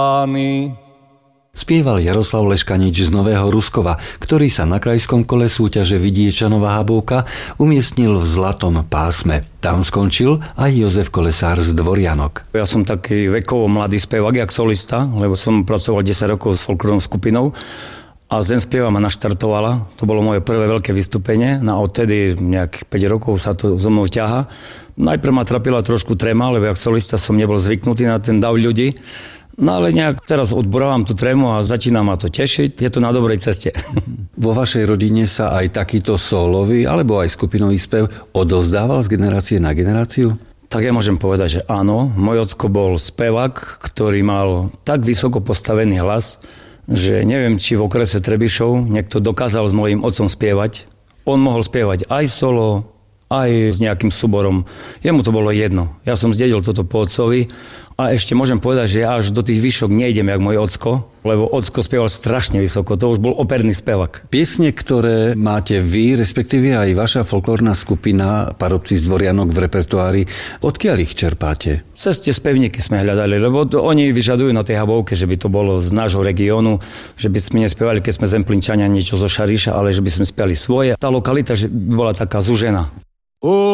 Spieval Jaroslav Leškanič z Nového Ruskova, ktorý sa na krajskom kole súťaže Vidiećanova Habovka umiestnil v zlatom pásme. Tam skončil aj Jozef Kolesár z Dvorianok. Ja som taký vekovo mladý spevák, jak solista, lebo som pracoval 10 rokov s folklórnou skupinou a Zem spieva ma naštartovala. To bolo moje prvé veľké vystúpenie. No a odtedy nejak 5 rokov sa to so mnou ťaha. Najprv ma trapila trošku trema, lebo jak solista som nebol zvyknutý na ten dav ľudí. No ale nejak teraz odborávam tú trému a začína ma to tešiť. Je to na dobrej ceste. Vo vašej rodine sa aj takýto sólový alebo aj skupinový spev odovzdával z generácie na generáciu? Tak ja môžem povedať, že áno. Môj ocko bol spevák, ktorý mal tak vysoko postavený hlas, že neviem, či v okrese Trebišov niekto dokázal s mojím otcom spievať. On mohol spievať aj solo, aj s nejakým súborom. Jemu to bolo jedno. Ja som zdedil toto po otcovi a ešte môžem povedať, že ja až do tých výšok nejdem, jak môj ocko, lebo ocko spieval strašne vysoko. To už bol operný spevák. Piesne, ktoré máte vy, respektíve aj vaša folklórna skupina Parobci z Dvorianok v repertoári, odkiaľ ich čerpáte? Cez tie spevníky sme hľadali, lebo oni vyžadujú na tej Habovke, že by to bolo z nášho regiónu, že by sme nespievali, keď sme Zemplinčania, niečo zo Šariša, ale že by sme spievali svoje. Tá lokalita že bola taká zúžená.